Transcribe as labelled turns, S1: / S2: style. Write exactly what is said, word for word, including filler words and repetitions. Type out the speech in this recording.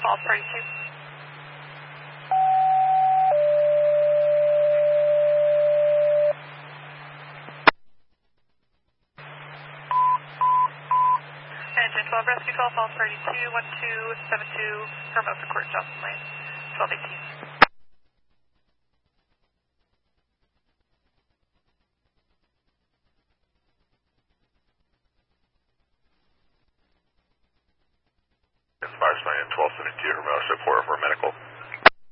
S1: Falls thirty-two. Engine twelve, Rescue twelve, Falls thirty-two, one two seven two, Hermosa Court, Johnson Lane, twelve eighteen.
S2: Fire Scion twelve seventy-two, Hermosa, four for medical.